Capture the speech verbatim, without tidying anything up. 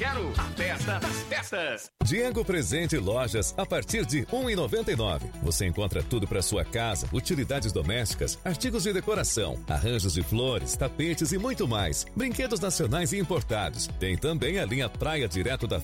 quero a festa das festas. Diego Presente Lojas a partir de um real e noventa e nove centavos. Você encontra tudo para sua casa, utilidades domésticas, artigos de decoração, arranjos de flores, tapetes e muito mais. Brinquedos nacionais e importados. Tem também a linha Praia direto da